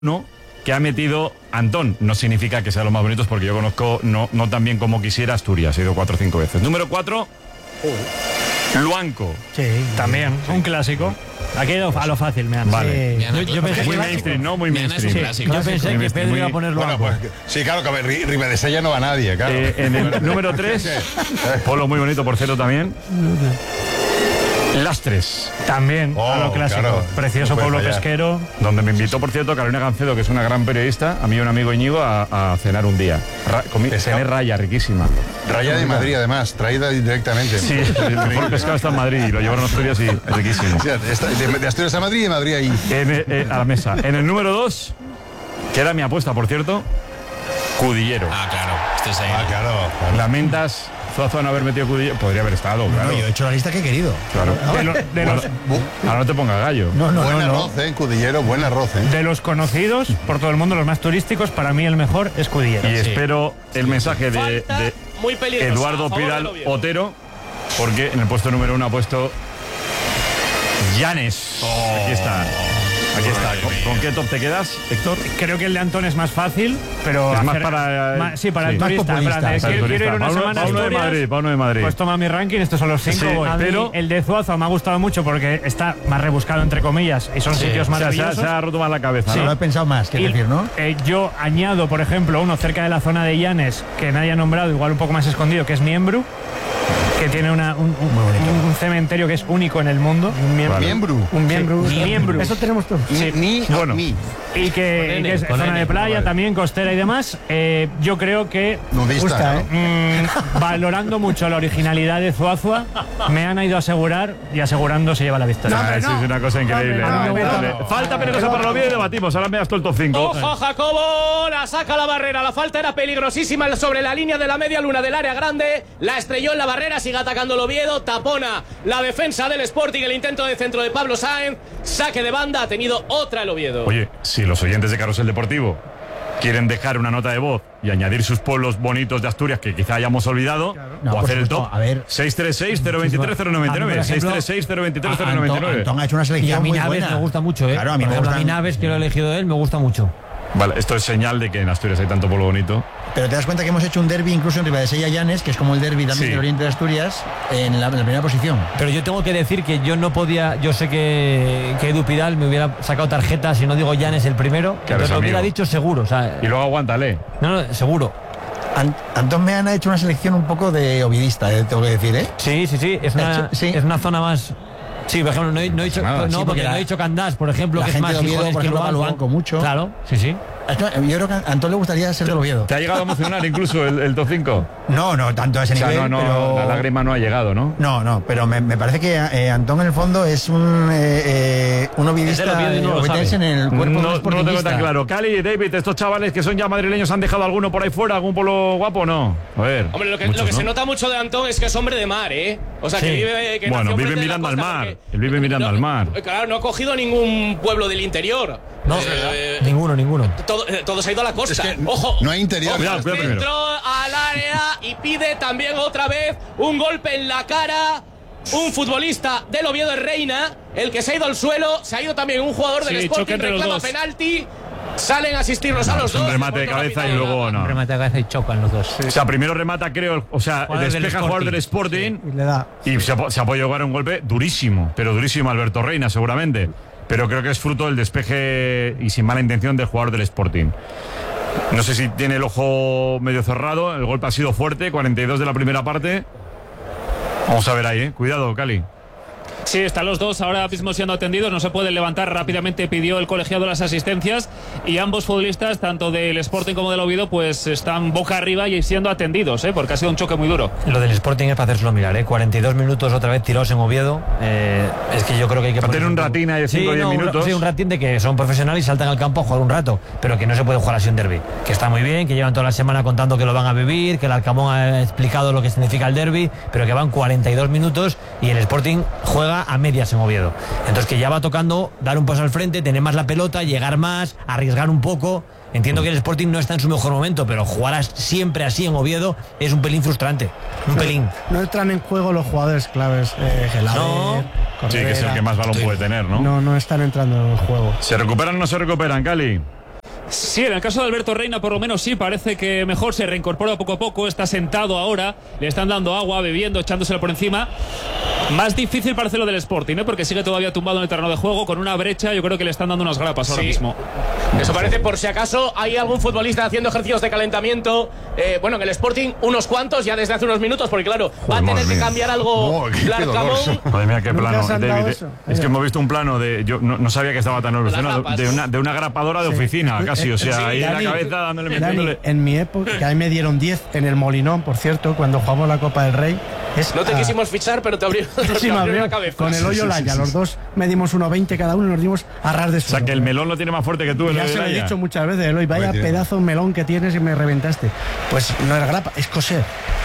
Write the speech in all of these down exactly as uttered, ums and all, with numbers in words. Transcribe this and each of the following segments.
No, que ha metido Antón. No significa que sea los más bonitos, porque yo conozco no, no tan bien como quisiera Asturias. He ido cuatro o cinco veces. Número cuatro, Luanco. Sí, también, un clásico. Aquí a lo fácil, me han. Vale. Sí. Yo, yo pensé muy que mainstream, ¿no? Muy Meana es un mainstream. clásico. Yo pensé que Pedro muy- iba a poner Bueno, Luanco. pues sí, claro, que a ver, Ri- Ribadesella no va nadie, claro. Eh, en el número tres, polo muy bonito, por cierto, también. Lastres, También, Oh, a lo clásico. claro. Precioso No puede pueblo fallar. pesquero. donde me invitó, por cierto, Carolina Gancedo, que es una gran periodista, a mí y un amigo Íñigo, a, a cenar un día. Ra, comí, Pescado. cené raya, riquísima. Raya de Madrid, además, traída directamente. Sí, el mejor pescado está en Madrid, y lo llevaron a Asturias y es riquísimo. O sea, está- de, de Asturias a Madrid y de Madrid ahí. En, eh, a la mesa. En el número dos, que era mi apuesta, por cierto, Cudillero. Ah, claro. Este es ahí. Ah, claro. claro. Lamentas, Zuazo, no haber metido Cudillero. Podría haber estado, claro. No, yo he hecho la lista que he querido. Claro. De, lo- de los, Ahora no te pongas gallo. no, no, Buen no, no. arroz, ¿eh? En Cudillero, buen arroz, ¿eh? De los conocidos por todo el mundo, los más turísticos, para mí el mejor es Cudillero. Y espero el mensaje de, Falta de muy peligrosa, Eduardo a favor Pidal del Oviedo. Otero, porque en el puesto número uno ha puesto Llanes. Aquí está. Aquí está. ¿Con, con qué top te quedas, Héctor? Creo que el de Antón es más fácil, pero. Es más hacer- para, eh, ma- sí, para sí. el Más turista. en populista, plan de, para el quiero, quiero ir una Pa' uno- semana pa' a uno de Asturias, Madrid, pa' uno de Madrid. Pues toma mi ranking, estos son los cinco. Sí, A mí pero- el de Zuazo me ha gustado mucho porque está más rebuscado, entre comillas, y son sitios O sea, se, ha, maravillosos. se ha roto más la cabeza, Sí, ¿no? lo he pensado más, que Y, decir, ¿no? eh, yo añado, por ejemplo, uno cerca de la zona de Llanes, que nadie ha nombrado, igual un poco más escondido, que es Miembro, que tiene una, un, un- Muy bonito. un cementerio que es único en el mundo. Un miembro. Vale. Miembro. Un miembro. Sí, miembro. Eso tenemos todos. Ni, ni, Bueno. ni. Y que, Con y N, que es con zona N. de playa, Vale. también costera y demás. Eh, yo creo que, Nudista, Gusta, ¿no? ¿eh? mm, valorando mucho la originalidad de Zuazua, me han ido a asegurar y asegurando se lleva la victoria. Ah, eso es una cosa increíble. No, ¿no? hombre, no, Vale. no. Falta peligrosa para lo bien y debatimos. Ahora me das todo el top cinco. Ojo, Jacobo, la saca la barrera. La falta era peligrosísima sobre la línea de la media luna del área grande. La estrelló en la barrera, sigue atacando el Oviedo. Tapona la defensa del Sporting, el intento de centro de Pablo Sáenz. Saque de banda, ha tenido otra el Oviedo. Oye, si los oyentes de Carrusel Deportivo quieren dejar una nota de voz y añadir sus pueblos bonitos de Asturias que quizá hayamos olvidado, No, o por hacer el supuesto, top, a ver. seis tres seis, cero veintitrés, cero noventa y nueve, A mí, por seis ejemplo, tres seis, cero veintitrés, cero A- noventa y Antón, nueve. Antón ha hecho una selección Y a mí muy Naves buena. me gusta mucho, ¿eh? Claro, a mí me Por ejemplo, gusta. a mí Naves, que lo he elegido de él, me gusta mucho. Vale, esto es señal de que en Asturias hay tanto pueblo bonito. Pero te das cuenta que hemos hecho un derby incluso en Ribadesella y Llanes, que es como el derby también Sí. del oriente de Asturias, en la, en la primera posición. Pero yo tengo que decir que yo no podía, yo sé que, que Edu Pidal me hubiera sacado tarjeta si no digo Llanes el primero, Que eres entonces lo hubiera amigo. dicho seguro, o sea, Y luego aguántale. no, no, seguro. An- Antón Meana ha hecho una selección un poco de ovidista, eh, tengo que decir, ¿eh? Sí, sí, sí, es una, Sí. es una zona más. Sí, por ejemplo, no he, no he dicho, Nada. no, Sí, porque, porque no la- he dicho Candás, por ejemplo, la que es gente más de Oviedo, Gijones por que ejemplo, va a Luanco. Luanco mucho. Claro, sí, sí. Es que Yo creo que a Antón le gustaría ser del Oviedo. ¿Te ha llegado a emocionar incluso el, el top cinco? No, no, tanto a ese O sea, nivel, no, no, pero... la lágrima no ha llegado, ¿no? No, no, pero me, me parece que eh, Antón en el fondo es un, eh, eh, un ovidista Es del Oviedo y no lo ovidense sabe. en el cuerpo No, del no lo tengo sportingista. tan claro. Cali, David, estos chavales que son ya madrileños, ¿han dejado alguno por ahí fuera? ¿Algún pueblo guapo o no? A ver. Hombre, lo que, muchos, lo que ¿no? se nota mucho de Antón es que es hombre de mar, ¿eh? O sea, que Sí. vive. Que Bueno, nació vive frente de la mirando al costa, mar. porque- Él vive mirando no, al mar. Claro, no ha cogido ningún pueblo del interior. No, Eh, ninguno, ninguno. todo, eh, todo se ha ido a la costa. Es que Ojo. no hay interior. Ojo, Cuidado, cuidado primero. centro al área y pide también otra vez un golpe en la cara. Un futbolista del Oviedo es Reina, el que se ha ido al suelo. Se ha ido también un jugador del Sí, Sporting, choque entre los reclama dos. penalti. Salen a asistirnos a los Es un dos. remate de Por cabeza y capitán. luego no. Remate de cabeza y chocan los dos. O sea, primero remata, creo, o sea, Jugador del despeja el jugador del Sporting. Sporting Y le da. y se ha, po- se ha podido jugar un golpe durísimo, pero durísimo Alberto Reina, seguramente. Pero creo que es fruto del despeje y sin mala intención del jugador del Sporting. No sé si tiene el ojo medio cerrado, el golpe ha sido fuerte, cuarenta y dos de la primera parte. Vamos a ver ahí, ¿eh? Cuidado, Cali. Sí, están los dos ahora mismo siendo atendidos, no se pueden levantar rápidamente, pidió el colegiado las asistencias y ambos futbolistas, tanto del Sporting como del Oviedo, pues están boca arriba y siendo atendidos, ¿eh? Porque ha sido un choque muy duro. Lo del Sporting es para hacérselo mirar, ¿eh? cuarenta y dos minutos otra vez tirados en Oviedo. Eh, es que yo creo que hay que Va a tener un ponerse ratín ahí de cinco o Sí, diez no, un- minutos. Sí, un ratín de que son profesionales y saltan al campo a jugar un rato, pero que no se puede jugar así un derbi. Que está muy bien, que llevan toda la semana contando que lo van a vivir, que el Alcamón ha explicado lo que significa el derbi, pero que van cuarenta y dos minutos y el Sporting juega a medias en Oviedo. Entonces que ya va tocando dar un paso al frente, tener más la pelota, llegar más, arriesgar un poco. Entiendo que el Sporting no está en su mejor momento, pero jugar as- siempre así en Oviedo es un pelín frustrante. Un pelín. No entran en juego los jugadores claves. Eh, Gelaber, No. Sí, que es el que más balón puede tener, ¿no? No, no están entrando en el juego. ¿Se recuperan o no se recuperan, Cali? Sí, en el caso de Alberto Reina, por lo menos sí, parece que mejor se reincorpora poco a poco, está sentado ahora, le están dando agua, bebiendo, echándosela por encima. Más difícil parece lo del Sporting, ¿eh? Porque sigue todavía tumbado en el terreno de juego, con una brecha, yo creo que le están dando unas grapas ahora Sí. mismo. Eso parece, por si acaso hay algún futbolista haciendo ejercicios de calentamiento. Eh, bueno, en el Sporting unos cuantos ya desde hace unos minutos, porque claro, va a tener madre que mía. cambiar algo Oh, qué Larcamón. dolor. Madre mía, qué ¿Nunca plano, has andado David. eso? Es que hemos visto un plano de. Yo no, no sabía que estaba tan evolucionado. grapas. De una, de una grapadora de oficina, casi. O sea, Sí, ahí en la Dani, cabeza dándole Dani, metiéndole. en mi época, que a mí me dieron diez en el Molinón, por cierto, cuando jugamos la Copa del Rey. Es, No te ah, quisimos fichar, pero te abrieron, sí, te sí, me abrieron abrió la cabeza. con el hoyo Laya. Los dos medimos uno veinte cada uno y nos dimos a ras de O suelo. sea, que el melón lo tiene más fuerte que tú. el Ya de se lo he Laya. dicho muchas veces, Eloy, vaya Hombre, tío. pedazo de melón que tienes y me reventaste. Pues no era grapa, es coser.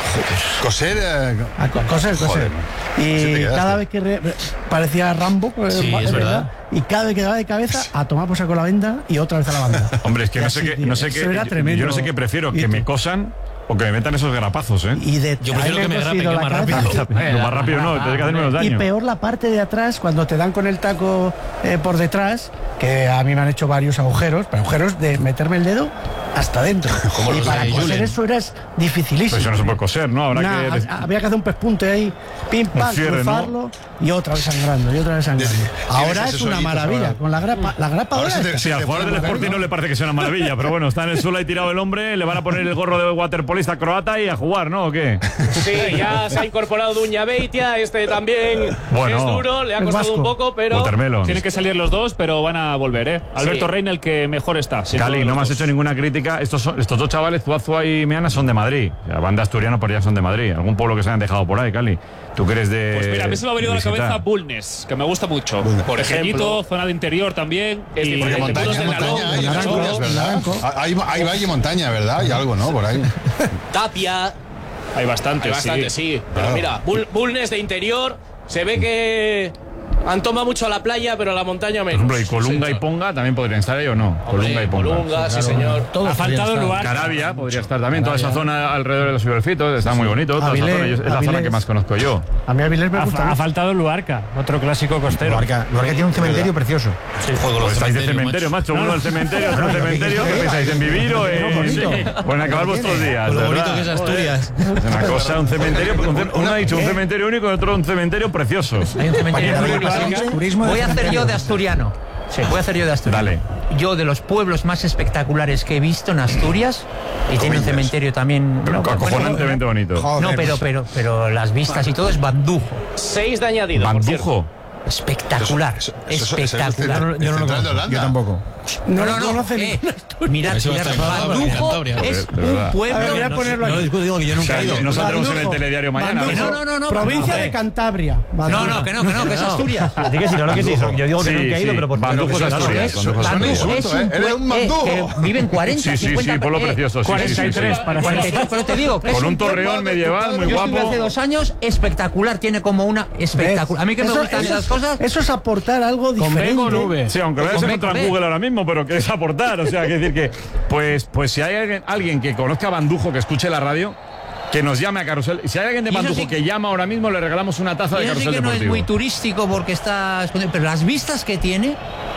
Coser. eh, A co- coser, coser. Joder, así te Y quedaste. cada vez que re- parecía Rambo, pues, Sí, es verdad. Y cada vez que daba de cabeza, a tomar por saco la venda y otra vez a la banda. Hombre, es que Y no así, sé qué. tío, No sé eso qué era yo- tremendo. yo no sé qué prefiero, Y que tú- me cosan o que me metan esos garapazos, ¿eh? Y de, Yo a prefiero mí que me he grapen, cosido que es la más cabeza. rápido. Lo más rápido no, te que hacer menos Y daño. peor la parte de atrás, cuando te dan con el taco eh, por detrás, que a mí me han hecho varios agujeros, pero agujeros de meterme el dedo hasta dentro. Como Y los para de coser Julen. eso era dificilísimo. Pues eso no se puede coser, ¿no? Habrá Nah, que. ha- había que hacer un pespunte ahí, pim, pam, cierre, ¿no? cruzarlo y otra vez sangrando, y otra vez sangrando. Tienes Ahora es una asesoritos maravilla, ahora. con la grapa, la grapa Ahora ahora se te- es- Sí, al jugador del Sporting no le parece que sea una maravilla, pero bueno, está en el suelo ahí tirado el hombre, le van a poner el gorro de waterpolista croata y a jugar, ¿no? ¿O qué? Sí, ya se ha incorporado Duña Beitia, este también Bueno. es duro, le ha El costado vasco. un poco, pero Watermelon. Tienen que salir los dos, pero van a volver, ¿eh? Alberto Sí. Reina, el que mejor está. sin Cali, duda, no me los has dos. hecho ninguna crítica. Estos, son- estos dos chavales, Zuazua y Meana, son de Madrid. O sea, van de asturiano, pero ya son de Madrid. Algún pueblo que se hayan dejado por ahí, Cali. ¿Tú que eres de. Pues mira, a mí se me ha venido a la visitar? cabeza Bulnes, que me gusta mucho. Bulnes. Por ejemplo. ejemplo, zona de interior también. Es y diferente, y Montaña, todos del montaña, Narón, hay del Asturias, Narón. ¿verdad? Naranjo. Hay, hay valle y montaña, ¿verdad? Hay algo, ¿no? Por ahí. Tapia, Hay bastantes, hay bastante, sí. sí. Pero Claro. mira, Bul- Bulnes de interior, se ve que han tomado mucho a la playa, pero a la montaña Por menos. ejemplo, y Colunga Sí, y Ponga también podrían estar ahí o no. hombre, Colunga y Ponga. Colunga, sí, señor. Ha faltado lugar. Carabia podría estar también. Toda esa zona alrededor de los Iberfitos está muy bonito. Toda esa Avilés, zona, yo- es la zona Avilés. que más conozco yo. A mí Avilés me Ha, gusta ha mucho. faltado Luarca, otro clásico costero. Luarca, Luarca tiene un cementerio precioso. Pues estáis de cementerio, macho. Uno del cementerio, otro del cementerio. ¿Qué pensáis? ¿En vivir o en.? Pueden acabar vuestros días. Con lo bonito ¿verdad? que es Asturias. Es una cosa, un cementerio. un ce- Uno ha dicho un cementerio único y otro un cementerio precioso. Hay un cementerio Para muy ir para bonito. turismo de Voy a hacer cementerio. yo de asturiano. Voy a hacer yo de asturiano. Dale. Yo de los pueblos más espectaculares que he visto en Asturias, y tiene un cementerio también. Pero no, bueno, acojonantemente bonito. Joder, no, pero, pero, pero las vistas y todo es Bandujo. Seis de añadido, por cierto. Bandujo. Espectacular. Eso- eso- eso- eso es espectacular. central- Yo no lo central de conozco. Holanda. Yo tampoco. No, No, no, no, no. conoce eh, ningún- mirad, Eso mirad, está en Cantabria, Bandujo Cantabria. es De verdad. un pueblo. A ver, voy a no ponerlo No aquí. digo que yo O nunca sea, he ido. no saldremos en el Bandujo. telediario mañana. Bandujo. pero- No, no, no, Provincia hombre. de Cantabria. No, no, que no, que no, que es Asturias. Así que sí, claro que sí. Yo digo que Sí, nunca he ido, sí. pero por Bandujo pero que es sí, Asturias. claro. Bandujo es Suena Asturias. insulto, ¿eh? Eres un pue- bandujo. que viven cuarenta, Sí, sí, sí, cincuenta, pueblo eh, precioso. Sí, sí, cuarenta y sí, tres sí. para cuarenta y tres, pero te digo que Con es un pueblo- torreón medieval muy Yo guapo. estuve hace dos años, espectacular, tiene como una espectacular. A mí que me Eso- gustan eso esas es- cosas. Eso es aportar algo Con B diferente. con V. Sí, aunque lo hayas Con B, encontrado con en B. Google ahora mismo, pero quieres aportar. O sea, que decir que, pues, pues si hay alguien, alguien que conozca a Bandujo, que escuche la radio, que nos llame a Carrusel. Y si hay alguien de Y eso Bandujo sí- que llama ahora mismo, le regalamos una taza de Eso sí Carrusel que no es Deportivo. muy turístico porque está escondido, pero las vistas que tiene.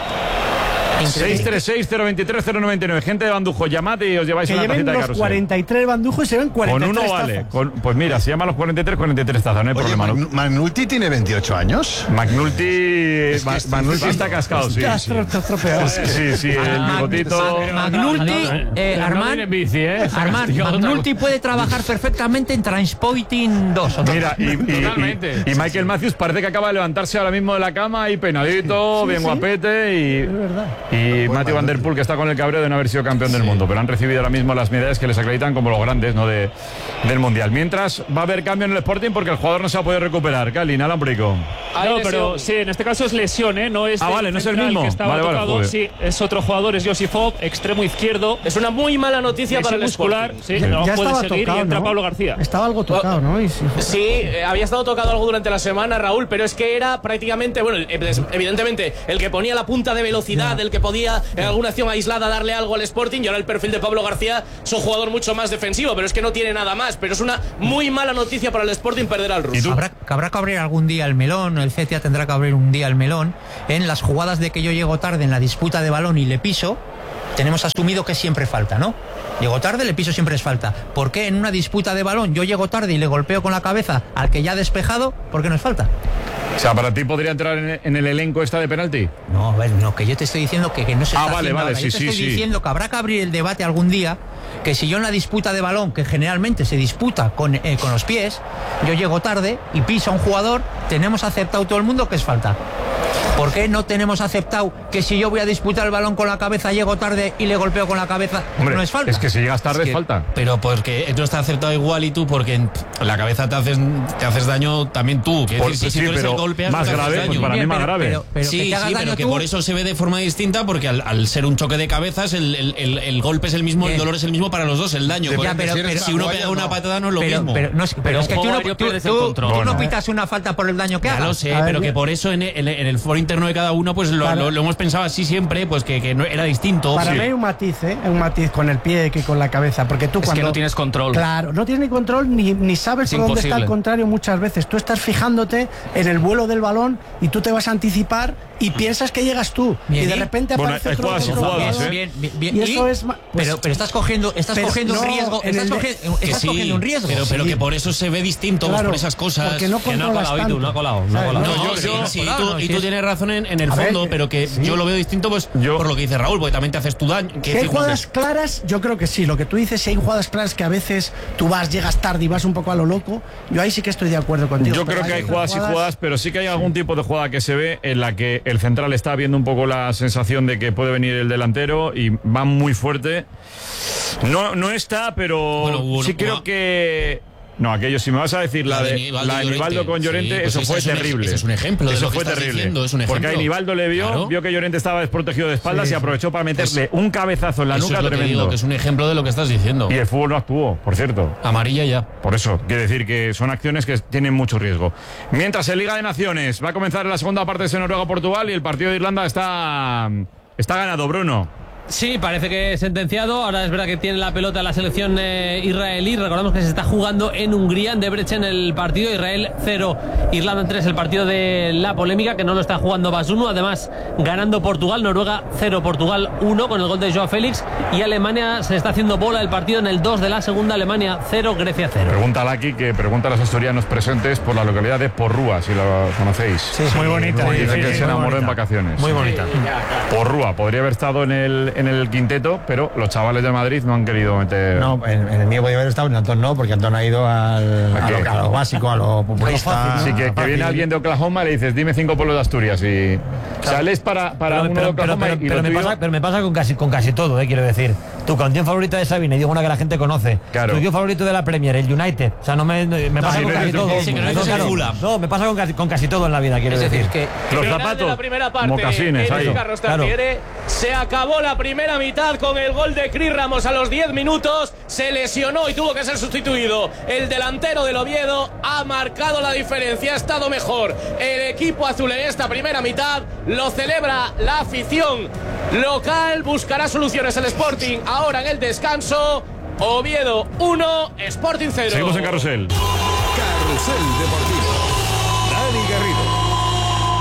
seis tres seis, cero dos tres, cero nueve nueve. Gente de Bandujo, llamad y os lleváis Que una lleven tacita de los Carrusel. cuarenta y tres bandujos y se ven cuarenta Con y tres uno vale. tazas. Con- pues mira, se llama los cuarenta y tres, cuarenta y tres tazas, no hay Oye, problema. ¿no? Magn- Magnulti tiene veintiocho años. McNulty, Es que Ma- es- McNulty está cascado, sí. Estás Sí, tro- estás tropeado. sí, sí, el Mag- bigotito. Magnulti, eh, No Armand, viene en bici, ¿eh? Se ha Armand, castigado otra Magnulti puede trabajar perfectamente en Transpoiting dos. ¿o no? Mira, y, y- Totalmente. y- y Michael Matthews parece que acaba de levantarse ahora mismo de la cama y peinadito, bien guapete. Y, verdad. y Matthew Van Der Poel, que está con el cabreo de no haber sido campeón del mundo, pero han recibido ahora mismo las medallas que les acreditan como los grandes, ¿no? de, del mundial. Mientras va a haber cambio en el Sporting porque el jugador no se ha podido recuperar. Cali, nada, Brico. Hay No, lesión. pero sí, en este caso es lesión, ¿eh? No es Ah, del vale, no es el central mismo. que estaba Vale, vale, tocado. joder. Sí, es otro jugador, es Josifov, extremo izquierdo. Es una muy mala noticia para Lesión el muscular, Sporting. sí, Ya, no ya puede estaba seguir tocado, y entra ¿no? Pablo García. Estaba algo tocado, ¿no? Y sí, Sí, eh, había estado tocado algo durante la semana, Raúl, pero es que era prácticamente, bueno, eh, pues, evidentemente, el que ponía la punta de velocidad, el que podía en alguna acción aislada darle algo al Sporting, y ahora el perfil de Pablo García es un jugador mucho más defensivo, pero es que no tiene nada más. Pero es una muy mala noticia para el Sporting perder al ruso. Habrá, habrá que abrir algún día el melón, el C T A tendrá que abrir un día el melón en las jugadas de que yo llego tarde en la disputa de balón y le piso. tenemos asumido que siempre falta, ¿no? Llego tarde, le piso, siempre es falta. ¿Por qué en una disputa de balón yo llego tarde y le golpeo con la cabeza al que ya ha despejado? ¿Por qué no es falta? O sea, ¿para ti podría entrar en, en el elenco esta de penalti? No, a ver, no, que yo te estoy diciendo que, que no se ah, está vale, haciendo vale, ahora. sí, Yo te sí, estoy sí. diciendo que habrá que abrir el debate algún día, que si yo en la disputa de balón, que generalmente se disputa con, eh, con los pies, yo llego tarde y piso a un jugador, tenemos aceptado todo el mundo que es falta. ¿Por qué no tenemos aceptado que si yo voy a disputar el balón con la cabeza, llego tarde y le golpeo con la cabeza, Hombre, no es falta? es que si llegas tarde Es es que- falta. Pero porque no está aceptado igual y tú, porque en la cabeza te haces, te haces daño también tú. Quiero Por- decir, si, sí, si tú eres pero el golpeas, más no te haces grave, daño. pues para mí Bien, más pero- grave. pero- pero sí, que te hagas sí, daño pero que tú- por eso se ve de forma distinta, porque al, al ser un choque de cabezas, el, el- el- el golpe es el mismo, Bien. el dolor es el mismo para los dos, el daño. Ya, Porque pero- si, pero- si uno pega una no. patada no es lo pero, mismo. pero, no es, pero Pero es que un tú juego no, aéreo tú- pierdes el tú- control. tú no Bueno. pitas una falta por el daño que Ya hagas. lo sé, A ver, pero que yo- por eso en el, en el- en el foro interno de cada uno pues lo, Para- lo- lo hemos pensado así siempre, pues que, que no era distinto. Para Sí. mí hay un matiz, ¿eh? Un matiz con el pie que con la cabeza. Porque tú Es cuando. que no tienes control. Claro, no tienes ni control ni, ni sabes Es por dónde está imposible. el contrario muchas veces. Tú estás fijándote en el vuelo del balón y tú te vas a anticipar y piensas que llegas tú. Bien, y de bien. repente Bueno, aparece hay otro jugadas y otro jugadas, jugador. ¿eh? Bien, bien, bien. Y eso es ma- pues- pero, pero estás cogiendo, estás pero cogiendo no, un riesgo. en Estás, el de- cogiendo, Que estás sí, cogiendo un riesgo. Pero, pero Sí. que por eso se ve distinto, pues Claro, por esas cosas. porque no Que no ha controlas colado, y tú, tanto. no ha colado, no ha ¿Sabes? colado. No, No, sí, sí, no, sí, claro, tú- no, y sí tú es- tienes razón en, en el A ver, fondo, que- pero que sí. yo lo veo distinto, pues Yo- por lo que dice Raúl, porque también te haces tu daño. Si hay jugadas claras, yo creo que sí. Lo que tú dices, si hay jugadas claras que a veces tú vas, llegas tarde y vas un poco a lo loco, yo ahí sí que estoy de acuerdo contigo. Yo Pero creo que hay otras jugadas y jugadas, pero sí que hay algún tipo de jugada que se ve en la que el central está viendo un poco la sensación de que puede venir el delantero y va muy fuerte. No, no está, pero Bueno, hubo- sí hubo- creo que... No, aquello, si me vas a decir la, La de de, Nivaldo la de y Llorente. Nivaldo con Sí, Llorente, pues eso ese fue es un ej- terrible. ese es un ejemplo de eso lo que fue estás terrible. diciendo, es un Porque ahí ejemplo. Nivaldo le vio, Claro. vio que Llorente estaba desprotegido de espaldas Sí, y aprovechó para meterle un cabezazo en la Eso nuca es lo que tremendo. digo, que es un ejemplo de lo que estás diciendo. Y el fútbol no actuó, por cierto. Amarilla ya. Por eso, quiere decir que son acciones que tienen mucho riesgo. Mientras en Liga de Naciones va a comenzar la segunda parte de Noruega-Portugal y el partido de Irlanda está, está ganado, Bruno. Sí, parece que es sentenciado. Ahora es verdad que tiene la pelota la selección eh, israelí. Recordamos que se está jugando en Hungría, en Debrecen, el partido. Israel cero, Irlanda tres, el partido de la polémica, que no lo está jugando Basuno. Además, ganando Portugal, Noruega cero, Portugal uno, con el gol de Joao Félix. Y Alemania se está haciendo bola el partido en el dos de la segunda. Alemania cero, Grecia cero. Pregunta a Laki, que pregunta a los asturianos presentes por la localidad de Porrúa, si lo conocéis. Sí, muy bonita. Dice sí, que sí, se muy enamoró en bonita. vacaciones. Muy bonita. Porrúa, podría haber estado en el, en el quinteto, pero los chavales de Madrid no han querido meter... No, en, en el mío podía haber estado, en Antón no, porque Antón ha ido al, ¿A a, qué? lo, a lo básico, a lo populista. Así que, que fácil. viene alguien de Oklahoma y le dices, dime cinco pueblos de Asturias y sales para, para Pero, uno pero- de pero- Oklahoma pero- y pero lo me tuyo- pasa, pero me pasa con casi, con casi todo, eh, quiero decir. Tu canción favorita de Sabine, digo una que la gente conoce. Claro. Tu tío favorito de la Premier, el United. O sea, no me, me pasa sí, con pero casi es todo. del Sí, que no dices el claro. Fulham. No, me pasa con casi, con casi todo en la vida, quiero Es decir. decir, que Los Final zapatos, de la primera parte mocasines, en ahí. el Carlos Claro. Tartiere. Se acabó la primera mitad con el gol de Cris Ramos a los diez minutos. Se lesionó y tuvo que ser sustituido. El delantero del Oviedo ha marcado la diferencia. Ha estado mejor el equipo azul en esta primera mitad. Lo celebra la afición local. Buscará soluciones el Sporting ahora en el descanso. Oviedo uno, Sporting cero. Seguimos en Carrusel. Carrusel Deportivo.